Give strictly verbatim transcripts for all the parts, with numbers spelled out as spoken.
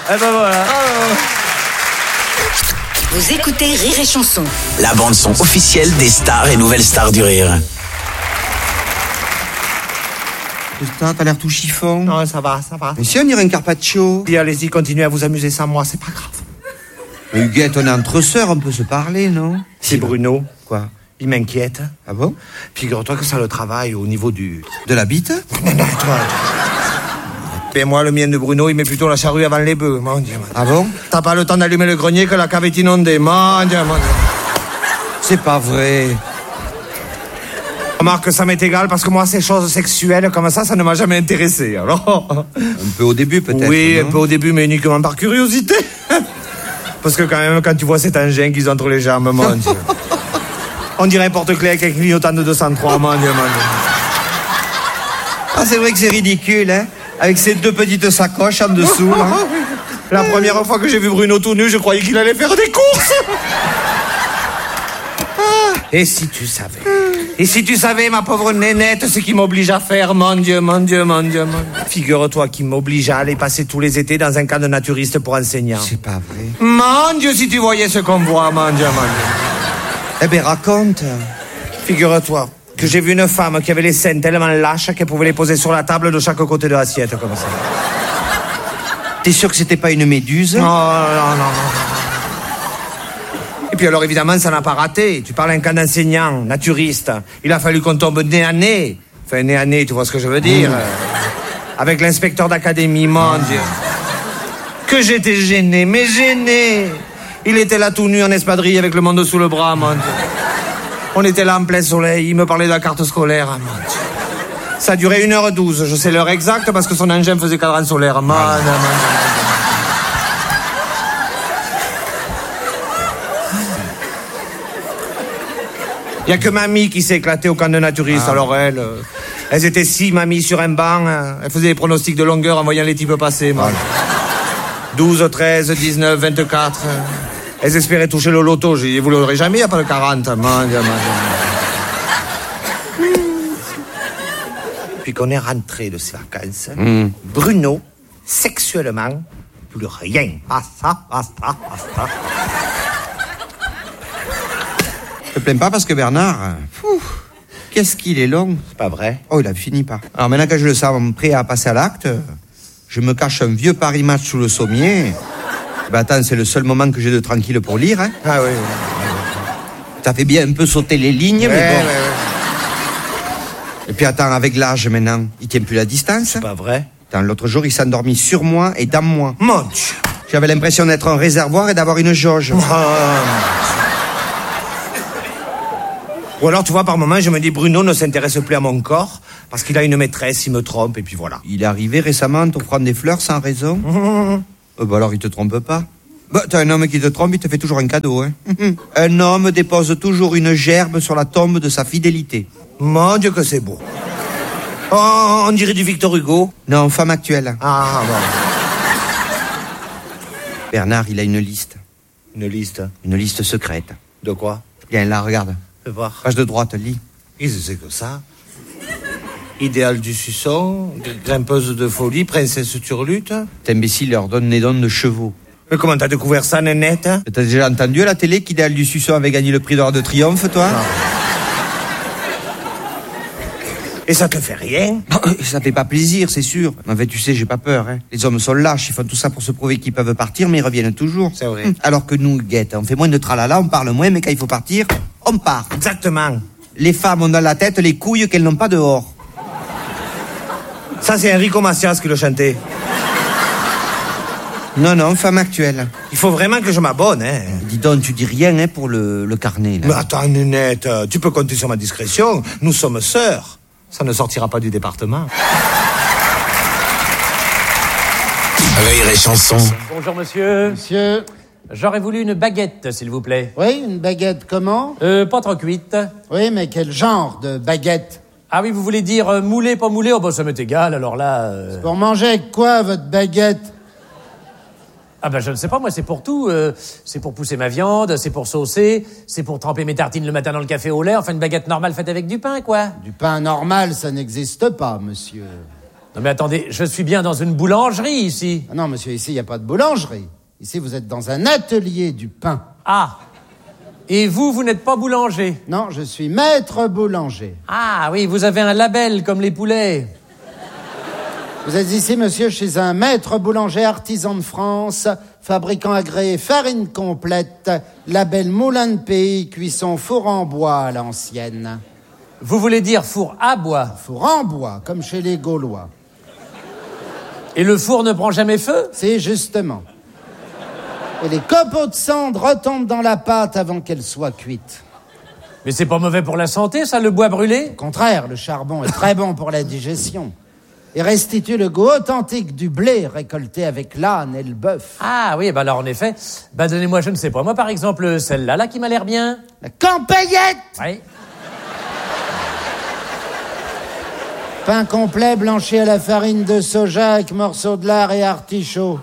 Eh ben voilà. Oh. Vous écoutez Rire et Chanson. La bande-son officielle des stars et nouvelles stars du rire. Putain, t'as l'air tout chiffon. Non, ça va, ça va. Mais si on dirait un carpaccio. Puis allez-y, continuez à vous amuser sans moi, c'est pas grave. Mais Huguette, on est entre sœurs, on peut se parler, non? C'est Bruno. Quoi? Il m'inquiète. Ah bon? Figure-toi que ça le travaille au niveau du... De la bite? Non, non, toi. Et moi, le mien de Bruno, il met plutôt la charrue avant les bœufs, mon Dieu. Mon Dieu. Ah bon? T'as pas le temps d'allumer le grenier que la cave est inondée, mon Dieu, mon Dieu. C'est pas vrai. Remarque que ça m'est égal parce que moi, ces choses sexuelles comme ça, ça ne m'a jamais intéressé, alors... Un peu au début, peut-être. Oui, non? un peu au début, mais uniquement par curiosité. Parce que quand même, quand tu vois cet engin qu'ils ont entre les jambes, mon Dieu. On dirait un porte-clés avec un clignotant de deux cent trois, mon Dieu, mon Dieu. Ah, c'est vrai que c'est ridicule, hein? Avec ces deux petites sacoches en dessous, hein? La première fois que j'ai vu Bruno tout nu, je croyais qu'il allait faire des courses. Et si tu savais... Et si tu savais, ma pauvre nénette, ce qui m'oblige à faire, mon Dieu, mon Dieu, mon Dieu, mon Dieu. Figure-toi qu'il m'oblige à aller passer tous les étés dans un camp de naturistes pour enseignant. C'est pas vrai. Mon Dieu, si tu voyais ce qu'on voit, mon Dieu, mon Dieu. Eh ben, raconte. Figure-toi que j'ai vu une femme qui avait les seins tellement lâches qu'elle pouvait les poser sur la table de chaque côté de l'assiette, comme ça. T'es sûr que c'était pas une méduse? Non, non, non, non. Et puis alors, évidemment, ça n'a pas raté. Tu parles à un camp d'enseignants, naturistes. Il a fallu qu'on tombe nez à nez. Enfin, nez à nez, tu vois ce que je veux dire? Mmh. Avec l'inspecteur d'académie, mon mmh. Dieu. Que j'étais gêné, mais gêné. Il était là tout nu en espadrille avec le monde sous le bras, mon Dieu. On était là en plein soleil. Il me parlait de la carte scolaire, mon Dieu. Ça a duré une heure douze. Je sais l'heure exacte parce que son engin faisait cadran solaire. Mon Dieu, mon Dieu. Il n'y a que mamie qui s'est éclatée au camp de naturistes. Ah. Alors elles, euh, elles étaient six mamies sur un banc. Hein. Elles faisaient des pronostics de longueur en voyant les types passer. Ah. douze, treize, dix-neuf, vingt-quatre. Hein. Elles espéraient toucher le loto. J'ai dit, vous l'aurez jamais, il n'y a pas de quarante. Mon Dieu, mon Dieu. Puis qu'on est rentré de ces vacances, mm. Bruno, sexuellement, plus rien. Basta, basta, basta. Je te plains pas parce que Bernard, pfff, qu'est-ce qu'il est long. C'est pas vrai. Oh, il a fini pas. Alors maintenant que je le sens prêt à passer à l'acte, je me cache un vieux Paris Match sous le sommier. Ben attends, c'est le seul moment que j'ai de tranquille pour lire, hein. Ah oui, oui. Ça fait bien un peu sauter les lignes, ouais, mais bon. Ouais, ouais. Et puis attends, avec l'âge maintenant, il tient plus la distance. C'est pas vrai. Attends, l'autre jour, il s'est endormi sur moi et dans moi. Mon Dieu. J'avais l'impression d'être un réservoir et d'avoir une jauge. Oh. Ou alors, tu vois, par moment, je me dis, Bruno ne s'intéresse plus à mon corps, parce qu'il a une maîtresse, il me trompe, et puis voilà. Il est arrivé récemment en t'offrant des fleurs sans raison. Mmh. Euh, bah alors, il te trompe pas. Bah, t'as un homme qui te trompe, il te fait toujours un cadeau, hein. Mmh. Un homme dépose toujours une gerbe sur la tombe de sa fidélité. Mon Dieu que c'est beau. Oh, on dirait du Victor Hugo. Non, femme actuelle. Ah, bon. Bernard, il a une liste. Une liste? Une liste secrète. De quoi? Viens, là, regarde. Fais voir. Page de droite, lis. Qu'est-ce que c'est que ça? Idéal du suçon, grimpeuse de folie, princesse turlute. Cet imbécile leur donne des dons de chevaux. Mais comment t'as découvert ça, nénette? T'as déjà entendu à la télé qu'Idéal du Suçon avait gagné le prix d'or de triomphe, toi? Non. Et ça te fait rien? Ça fait pas plaisir, c'est sûr. En fait, tu sais, j'ai pas peur, hein. Les hommes sont lâches, ils font tout ça pour se prouver qu'ils peuvent partir, mais ils reviennent toujours. C'est vrai. Alors que nous, Guette, on fait moins de tralala, on parle moins, mais quand il faut partir, on part. Exactement. Les femmes ont dans la tête les couilles qu'elles n'ont pas dehors. Ça, c'est Enrico Macias qui le chantait. Non, non, femme actuelle. Il faut vraiment que je m'abonne, hein. Dis donc, tu dis rien, hein, pour le, le carnet, là. Mais attends, Nénette, tu peux compter sur ma discrétion. Nous sommes sœurs. Ça ne sortira pas du département. Rire et Chanson. Bonjour, monsieur. Monsieur. J'aurais voulu une baguette, s'il vous plaît. Oui, une baguette comment? Euh, pas trop cuite. Oui, mais quel genre de baguette? Ah oui, vous voulez dire euh, moulé, pas moulé? Oh, bah, ça m'est égal, alors là... Euh... Pour manger avec quoi, votre baguette? Ah ben, je ne sais pas, moi, c'est pour tout. Euh, c'est pour pousser ma viande, c'est pour saucer, c'est pour tremper mes tartines le matin dans le café au lait. Enfin, une baguette normale faite avec du pain, quoi. Du pain normal, ça n'existe pas, monsieur. Non mais attendez, je suis bien dans une boulangerie ici. Ah non, monsieur, ici, il n'y a pas de boulangerie. Ici, vous êtes dans un atelier du pain. Ah. Et vous, vous n'êtes pas boulanger? Non, je suis maître boulanger. Ah oui, vous avez un label comme les poulets. Vous êtes ici, monsieur, chez un maître boulanger artisan de France, fabricant agréé farine complète, label Moulin de Pays, cuisson four en bois à l'ancienne. Vous voulez dire four à bois? Four en bois, comme chez les Gaulois. Et le four ne prend jamais feu? C'est justement. Et les copeaux de cendre retombent dans la pâte avant qu'elle soit cuite. Mais c'est pas mauvais pour la santé, ça, le bois brûlé? Au contraire, le charbon est très bon pour la digestion. Et restitue le goût authentique du blé récolté avec l'âne et le bœuf. Ah oui, bah alors en effet, bah donnez-moi, je ne sais pas, moi par exemple, celle-là, là, qui m'a l'air bien. La campagnette! Oui. Pain complet blanchi à la farine de soja avec morceaux de lard et artichaut.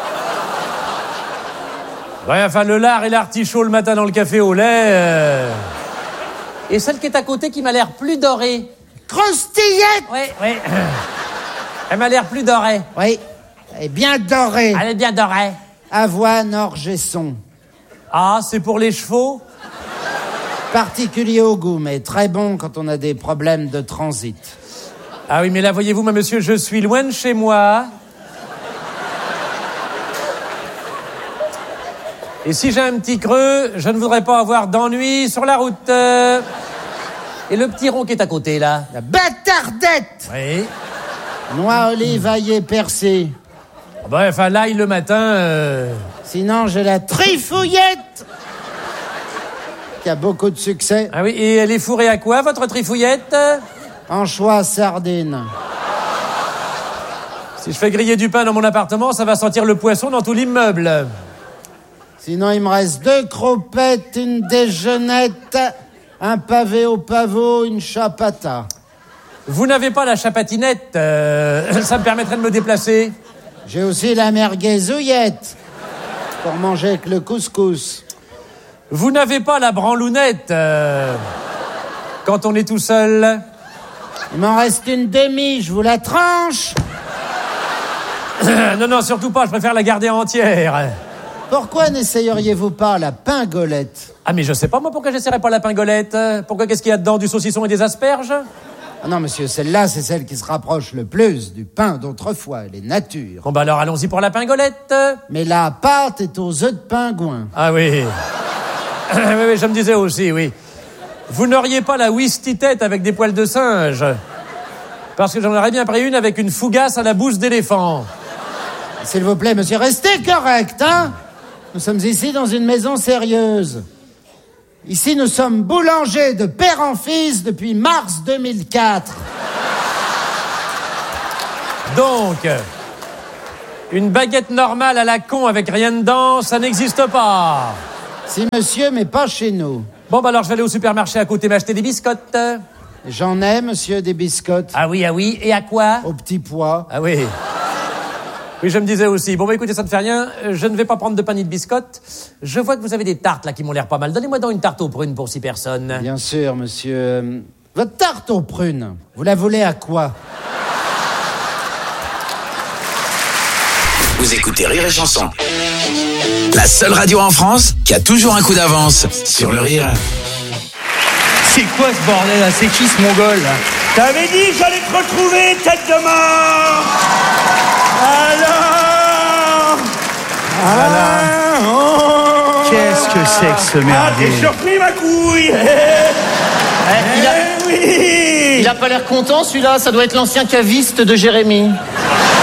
Ouais, enfin, le lard et l'artichaut le matin dans le café au lait. Euh... Et celle qui est à côté qui m'a l'air plus dorée. Croustillette! Oui, oui. Elle m'a l'air plus dorée. Oui, elle est bien dorée. Elle est bien dorée. Avoine, orge et son. Ah, c'est pour les chevaux? Particulier au goût, mais très bon quand on a des problèmes de transit. Ah oui, mais là, voyez-vous, moi, monsieur, je suis loin de chez moi. Et si j'ai un petit creux, je ne voudrais pas avoir d'ennui sur la route. Et le petit rond qui est à côté, là? La bâtardette! Oui. Noix, olive, ail percé. Ah bah, enfin, l'ail le matin... Euh... Sinon, j'ai la trifouillette! Qui a beaucoup de succès. Ah oui, et elle est fourrée à quoi, votre trifouillette? Anchois, sardines. Si je fais griller du pain dans mon appartement, ça va sentir le poisson dans tout l'immeuble. Sinon, il me reste deux cropettes, une déjeunette, un pavé au pavot, une chapata. Vous n'avez pas la chapatinette, euh, ça me permettrait de me déplacer. J'ai aussi la merguezouillette pour manger avec le couscous. Vous n'avez pas la branlounette euh, quand on est tout seul. Il m'en reste une demi, je vous la tranche. Non, non, surtout pas, je préfère la garder entière. Pourquoi n'essayeriez-vous pas la pingolette? Ah, mais je sais pas, moi, pourquoi j'essaierais pas la pingolette? Pourquoi, qu'est-ce qu'il y a dedans? Du saucisson et des asperges? Ah non, monsieur, celle-là, c'est celle qui se rapproche le plus du pain d'autrefois, elle est nature. Bon, bah alors, allons-y pour la pingolette. Mais la pâte est aux œufs de pingouin. Ah oui. Oui, oui, je me disais aussi, oui. Vous n'auriez pas la whisky-tête avec des poils de singe? Parce que j'en aurais bien pris une avec une fougasse à la bouse d'éléphant. S'il vous plaît, monsieur, restez correct, hein? Nous sommes ici dans une maison sérieuse. Ici, nous sommes boulangers de père en fils depuis mars deux mille quatre. Donc, une baguette normale à la con avec rien dedans, ça n'existe pas. Si, monsieur, mais pas chez nous. Bon, bah alors, je vais aller au supermarché à côté m'acheter des biscottes. J'en ai, monsieur, des biscottes. Ah oui, ah oui. Et à quoi? Au petit pois. Ah oui. Oui, je me disais aussi. Bon, bah écoutez, ça ne fait rien. Je ne vais pas prendre de pain ni de biscottes. Je vois que vous avez des tartes, là, qui m'ont l'air pas mal. Donnez-moi donc une tarte aux prunes pour six personnes. Bien sûr, monsieur. Votre tarte aux prunes, vous la voulez à quoi? Vous écoutez Rire et Chanson. La seule radio en France qui a toujours un coup d'avance sur le rire. C'est quoi ce bordel là? C'est qui ce mongol là? T'avais dit que j'allais te retrouver, tête de mort. Alors Voilà. Ah, oh. Qu'est-ce que c'est que ce Ah, merdier? t'es surpris, ma couille. Eh, il, a, Eh oui. il a pas l'air content celui-là, ça doit être l'ancien caviste de Jérémy.